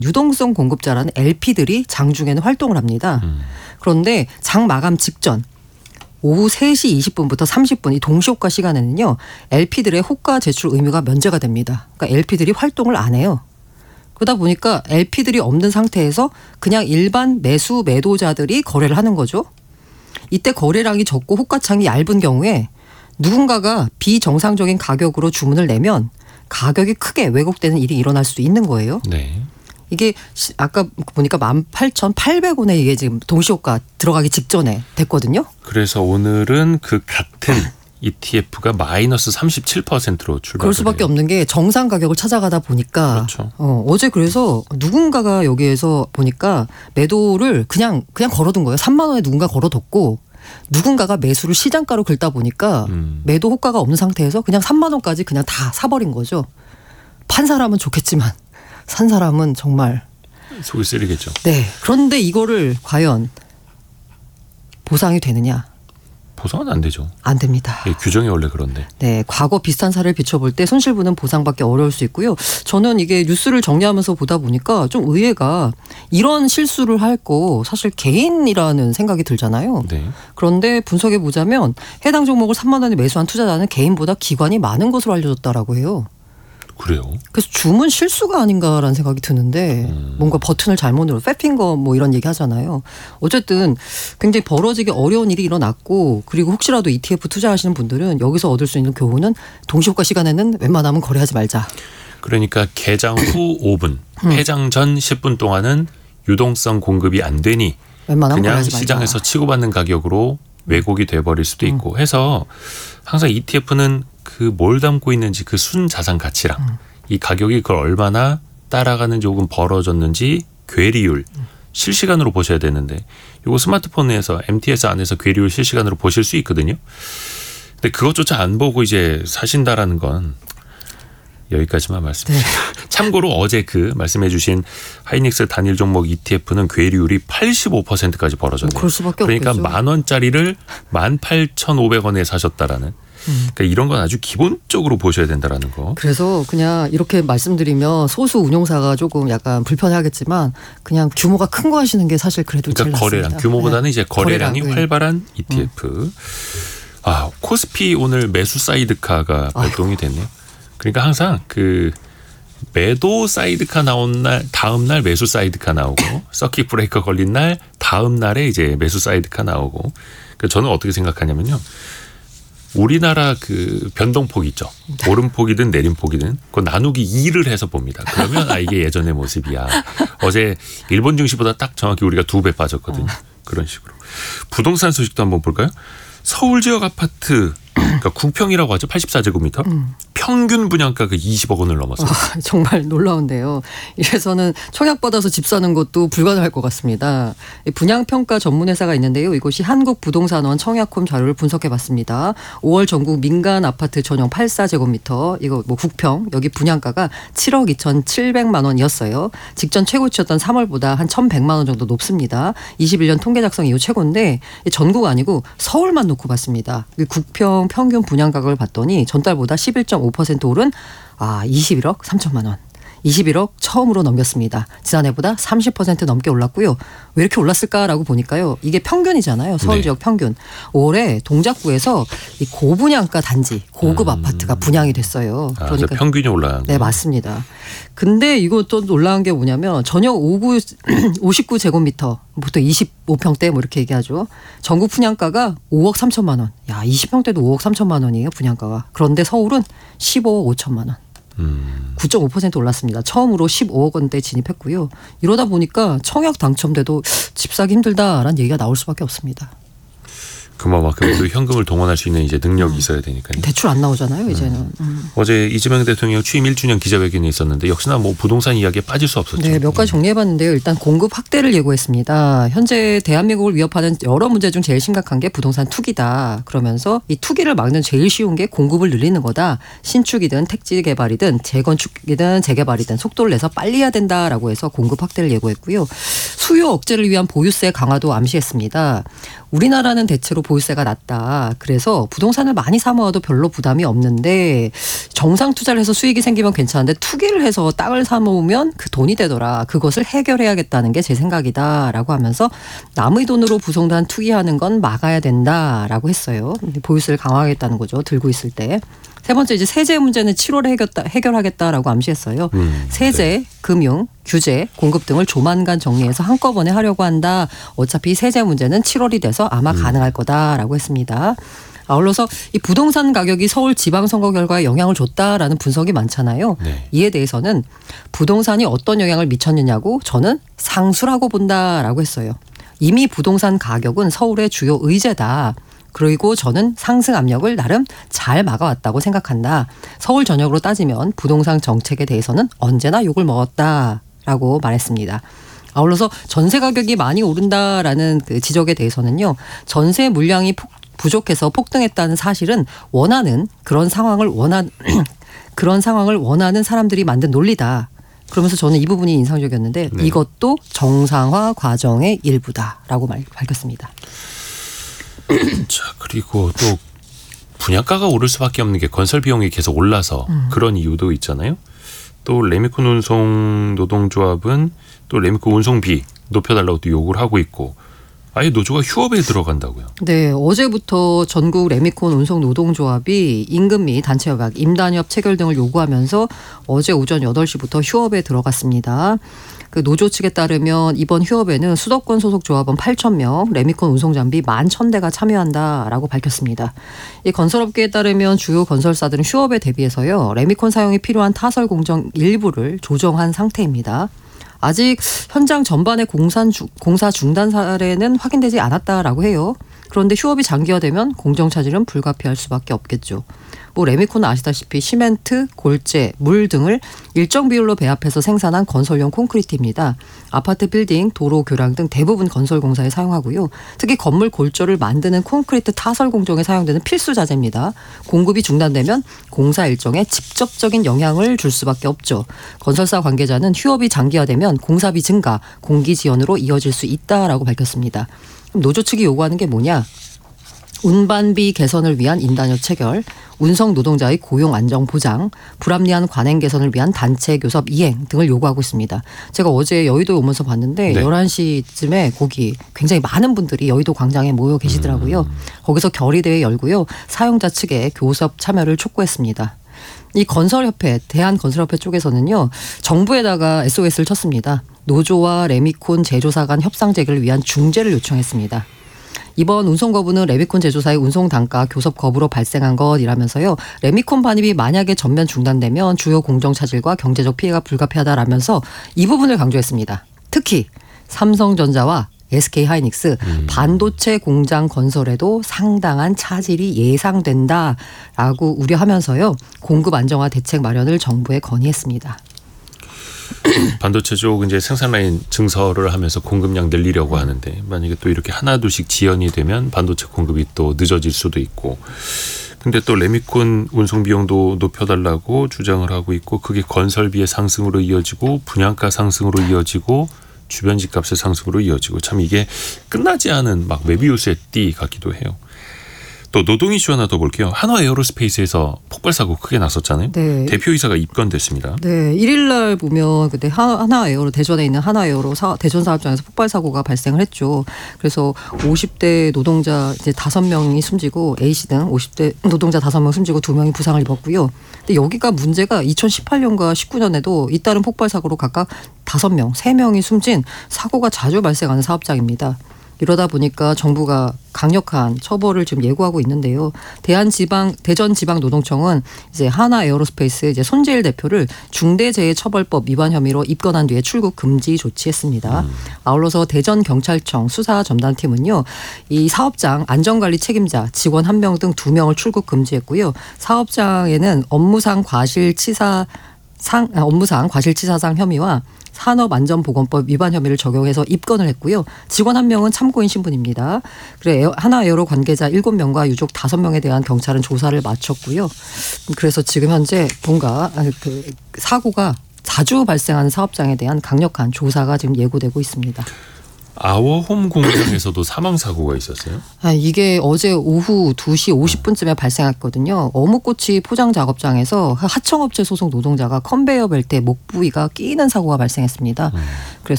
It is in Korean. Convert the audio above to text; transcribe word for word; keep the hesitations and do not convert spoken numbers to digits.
유동성 공급자라는 엘피들이 장중에는 활동을 합니다. 음. 그런데 장 마감 직전 오후 세 시 이십 분부터 삼십 분 이 동시호가 시간에는요. 엘피들의 호가 제출 의무가 면제가 됩니다. 그러니까 엘피들이 활동을 안 해요. 그러다 보니까 엘피들이 없는 상태에서 그냥 일반 매수 매도자들이 거래를 하는 거죠. 이때 거래량이 적고 호가창이 얇은 경우에 누군가가 비정상적인 가격으로 주문을 내면 가격이 크게 왜곡되는 일이 일어날 수도 있는 거예요. 네. 이게 아까 보니까 만 팔천팔백 원에 이게 지금 동시호가 들어가기 직전에 됐거든요. 그래서 오늘은 그 같은 이티에프가 마이너스 삼십칠 퍼센트로 출발을 그럴 수밖에 해요. 없는 게 정상 가격을 찾아가다 보니까 그렇죠. 어, 어제 그래서 누군가가 여기에서 보니까 매도를 그냥 그냥 걸어둔 거예요. 삼만 원에 누군가 걸어뒀고 누군가가 매수를 시장가로 긁다 보니까 음. 매도 호가가 없는 상태에서 그냥 삼만 원까지 그냥 다 사버린 거죠. 판 사람은 좋겠지만 산 사람은 정말 속이 쓰리겠죠. 네. 그런데 이거를 과연 보상이 되느냐? 보상은 안 되죠. 안 됩니다. 예, 규정이 원래 그런데. 네. 과거 비슷한 사례를 비춰볼 때 손실분은 보상받기 어려울 수 있고요. 저는 이게 뉴스를 정리하면서 보다 보니까 좀 의외가 이런 실수를 할 거 사실 개인이라는 생각이 들잖아요. 네. 그런데 분석해 보자면 해당 종목을 삼만 원에 매수한 투자자는 개인보다 기관이 많은 것으로 알려졌다라고 해요. 그래요? 그래서 주문 실수가 아닌가라는 생각이 드는데 음. 뭔가 버튼을 잘못 눌러 패핑 거 뭐 이런 얘기 하잖아요. 어쨌든 굉장히 벌어지기 어려운 일이 일어났고 그리고 혹시라도 이티에프 투자하시는 분들은 여기서 얻을 수 있는 교훈은 동시호가 시간에는 웬만하면 거래하지 말자. 그러니까 개장 후 오 분, 폐장 전 십 분 동안은 유동성 공급이 안 되니 웬만하면 그냥 거래하지 말자. 시장에서 치고받는 가격으로 왜곡이 돼버릴 수도 있고 해서 항상 이티에프는 그 뭘 담고 있는지 그 순자산 가치랑 음. 이 가격이 그걸 얼마나 따라가는지 혹은 벌어졌는지 괴리율 음. 실시간으로 보셔야 되는데 이거 스마트폰에서 엠티에스 안에서 괴리율 실시간으로 보실 수 있거든요. 근데 그것조차 안 보고 이제 사신다라는 건 여기까지만 말씀드립니다. 네. 참고로 어제 그 말씀해 주신 하이닉스 단일 종목 이티에프는 괴리율이 팔십오 퍼센트까지 벌어졌네요. 그럴 수밖에 그러니까 없겠죠. 만 원짜리를 만 팔천오백 원에 사셨다라는. 음. 그러니까 이런 건 아주 기본적으로 보셔야 된다라는 거. 그래서 그냥 이렇게 말씀드리면 소수 운용사가 조금 약간 불편하겠지만 그냥 규모가 큰 거 하시는 게 사실 그래도 그러니까 제일 거래량 낫습니다. 규모보다는 네. 이제 거래량이 거래량, 활발한 이티에프. 음. 아 코스피 오늘 매수 사이드카가 발동이 됐네요. 그러니까 항상 그 매도 사이드카 나온 날 다음 날 매수 사이드카 나오고 서킷 브레이커 걸린 날 다음 날에 이제 매수 사이드카 나오고. 그러니까 저는 어떻게 생각하냐면요. 우리나라 그 변동폭 있죠. 오름폭이든 내림폭이든 그거 나누기 이를 해서 봅니다. 그러면 아 이게 예전의 모습이야. 어제 일본 증시보다 딱 정확히 우리가 두 배 빠졌거든요. 그런 식으로. 부동산 소식도 한번 볼까요? 서울 지역 아파트 그러니까 국평이라고 하죠. 팔십사 제곱미터. 음. 평균 분양가가 이십억 원을 넘었어요. 아, 정말 놀라운데요. 이래서는 청약받아서 집 사는 것도 불가능할 것 같습니다. 분양평가 전문회사가 있는데요. 이곳이 한국부동산원 청약홈 자료를 분석해봤습니다. 오월 전국 민간 아파트 전용 팔십사 제곱미터 이거 뭐 국평 여기 분양가가 칠억 이천칠백만 원이었어요. 직전 최고치였던 삼월보다 한 천백만 원 정도 높습니다. 이십일 년 통계 작성 이후 최고인데 전국 아니고 서울만 놓고 봤습니다. 국평 평균 분양가격을 봤더니 전달보다 십일 점 오 퍼센트 오른 아 이십일억 삼천만 원. 이십일억 처음으로 넘겼습니다. 지난해보다 삼십 퍼센트 넘게 올랐고요. 왜 이렇게 올랐을까라고 보니까요. 이게 평균이잖아요. 서울 네. 지역 평균. 올해 동작구에서 이 고분양가 단지 고급 음. 아파트가 분양이 됐어요. 아, 그러니까 평균이 올라간 네, 맞습니다. 근데 이것도 놀라운 게 뭐냐면 전역 오십구 제곱미터 보통 이십오 평대 뭐 이렇게 얘기하죠. 전국 분양가가 오억 삼천만 원. 야, 이십 평대도 오억 삼천만 원이에요. 분양가가. 그런데 서울은 십오억 오천만 원. 음. 구 점 오 퍼센트 올랐습니다. 처음으로 십오억 원대 진입했고요. 이러다 보니까 청약 당첨돼도 집 사기 힘들다라는 얘기가 나올 수밖에 없습니다. 그만큼 그 현금을 동원할 수 있는 이제 능력이 있어야 되니까요. 대출 안 나오잖아요, 이제는. 음. 음. 어제 이재명 대통령 취임 일 주년 기자회견이 있었는데 역시나 뭐 부동산 이야기에 빠질 수 없었죠. 네, 몇 가지 정리해봤는데요. 일단 공급 확대를 예고했습니다. 현재 대한민국을 위협하는 여러 문제 중 제일 심각한 게 부동산 투기다. 그러면서 이 투기를 막는 제일 쉬운 게 공급을 늘리는 거다. 신축이든 택지 개발이든 재건축이든 재개발이든 속도를 내서 빨리 해야 된다라고 해서 공급 확대를 예고했고요. 수요 수요 억제를 위한 보유세 강화도 암시했습니다. 우리나라는 대체로 보유세가 낮다. 그래서 부동산을 많이 사 모아도 별로 부담이 없는데 정상 투자를 해서 수익이 생기면 괜찮은데 투기를 해서 땅을 사 모으면 그 돈이 되더라. 그것을 해결해야겠다는 게 제 생각이다라고 하면서 남의 돈으로 부동산 투기하는 건 막아야 된다라고 했어요. 보유세를 강화하겠다는 거죠. 들고 있을 때. 세 번째 이제 세제 문제는 칠월에 해결다, 해결하겠다라고 암시했어요. 음, 세제, 네. 금융, 규제, 공급 등을 조만간 정리해서 한꺼번에 하려고 한다. 어차피 세제 문제는 칠월이 돼서 아마 음. 가능할 거다라고 했습니다. 아울러서 이 부동산 가격이 서울 지방선거 결과에 영향을 줬다라는 분석이 많잖아요. 네. 이에 대해서는 부동산이 어떤 영향을 미쳤느냐고 저는 상수라고 본다라고 했어요. 이미 부동산 가격은 서울의 주요 의제다. 그리고 저는 상승 압력을 나름 잘 막아왔다고 생각한다. 서울 전역으로 따지면 부동산 정책에 대해서는 언제나 욕을 먹었다라고 말했습니다. 아울러서 전세 가격이 많이 오른다라는 그 지적에 대해서는요. 전세 물량이 폭, 부족해서 폭등했다는 사실은 원하는 그런 상황을 원한 그런 상황을 원하는 사람들이 만든 논리다. 그러면서 저는 이 부분이 인상적이었는데 네. 이것도 정상화 과정의 일부다라고 말, 밝혔습니다. 자, 그리고 또 분양가가 오를 수밖에 없는 게 건설 비용이 계속 올라서 음. 그런 이유도 있잖아요. 또 레미콘 운송 노동조합은 또 레미콘 운송비 높여달라고 또 요구를 하고 있고 아예 노조가 휴업에 들어간다고요. 네, 어제부터 전국 레미콘 운송 노동조합이 임금 및 단체 협약, 임단협 체결 등을 요구하면서 어제 오전 여덟 시부터 휴업에 들어갔습니다. 그 노조 측에 따르면 이번 휴업에는 수도권 소속 조합원 팔천 명, 레미콘 운송장비 만 천 대가 참여한다라고 밝혔습니다. 이 건설업계에 따르면 주요 건설사들은 휴업에 대비해서요. 레미콘 사용이 필요한 타설 공정 일부를 조정한 상태입니다. 아직 현장 전반의 공사, 공사 중단 사례는 확인되지 않았다라고 해요. 그런데 휴업이 장기화되면 공정 차질은 불가피할 수밖에 없겠죠. 뭐 레미콘은 아시다시피 시멘트, 골재, 물 등을 일정 비율로 배합해서 생산한 건설용 콘크리트입니다. 아파트 빌딩, 도로, 교량 등 대부분 건설 공사에 사용하고요. 특히 건물 골조를 만드는 콘크리트 타설 공정에 사용되는 필수 자재입니다. 공급이 중단되면 공사 일정에 직접적인 영향을 줄 수밖에 없죠. 건설사 관계자는 휴업이 장기화되면 공사비 증가, 공기 지연으로 이어질 수 있다라고 밝혔습니다. 노조 측이 요구하는 게 뭐냐? 운반비 개선을 위한 임단협 체결, 운송 노동자의 고용 안정 보장, 불합리한 관행 개선을 위한 단체 교섭 이행 등을 요구하고 있습니다. 제가 어제 여의도에 오면서 봤는데 네. 열한 시쯤에 거기 굉장히 많은 분들이 여의도 광장에 모여 계시더라고요. 음. 거기서 결의대회 열고요. 사용자 측의 교섭 참여를 촉구했습니다. 이 건설협회, 대한건설협회 쪽에서는요. 정부에다가 에스오에스를 쳤습니다. 노조와 레미콘 제조사 간 협상 재개를 위한 중재를 요청했습니다. 이번 운송 거부는 레미콘 제조사의 운송 단가 교섭 거부로 발생한 것이라면서요. 레미콘 반입이 만약에 전면 중단되면 주요 공정 차질과 경제적 피해가 불가피하다라면서 이 부분을 강조했습니다. 특히 삼성전자와 에스케이하이닉스 음. 반도체 공장 건설에도 상당한 차질이 예상된다라고 우려하면서요. 공급 안정화 대책 마련을 정부에 건의했습니다. 반도체 쪽 이제 생산 라인 증설을 하면서 공급량 늘리려고 하는데 만약에 또 이렇게 하나둘씩 지연이 되면 반도체 공급이 또 늦어질 수도 있고. 근데 또 레미콘 운송 비용도 높여달라고 주장을 하고 있고 그게 건설비의 상승으로 이어지고 분양가 상승으로 이어지고 주변 집값의 상승으로 이어지고 참 이게 끝나지 않은 막 메비우스의 띠 같기도 해요. 또 노동 이슈 하나 더 볼게요. 한화 에어로스페이스에서 폭발 사고 크게 났었잖아요. 네. 대표이사가 입건됐습니다. 네, 일 일 날 보면 그때 한화 에어로 대전에 있는 한화 에어로 사, 대전 사업장에서 폭발 사고가 발생을 했죠. 그래서 오십 대 노동자 이제 다섯 명이 숨지고 A씨 등 오십 대 노동자 다섯 명 숨지고 두 명이 부상을 입었고요. 근데 여기가 문제가 이천십팔 년과 십구 년에도 잇따른 폭발 사고로 각각 다섯 명, 세 명이 숨진 사고가 자주 발생하는 사업장입니다. 이러다 보니까 정부가 강력한 처벌을 지금 예고하고 있는데요. 대한지방 대전지방노동청은 이제 한화 에어로스페이스 이제 손재일 대표를 중대재해처벌법 위반 혐의로 입건한 뒤에 출국 금지 조치했습니다. 음. 아울러서 대전경찰청 수사전담팀은요, 이 사업장 안전관리 책임자 직원 한 명 등 두 명을 출국 금지했고요. 사업장에는 업무상 과실치사 상 업무상 과실치사상 혐의와 산업안전보건법 위반 혐의를 적용해서 입건을 했고요. 직원 한 명은 참고인 신분입니다. 그래 하나에어로 관계자 일곱 명과 유족 다섯 명에 대한 경찰은 조사를 마쳤고요. 그래서 지금 현재 뭔가 그 사고가 자주 발생하는 사업장에 대한 강력한 조사가 지금 예고되고 있습니다. 아워홈 공장에서도 사망 사고가 있었어요? 아, 이게 어제 오후 두 시 오십 분쯤에 발생했거든요. 어묵꼬치 포장 작업장에서 하청업체 소속 노동자가 컨베이어 벨트에 목 부위가 끼이는 사고가 발생했습니다. 음. 그래서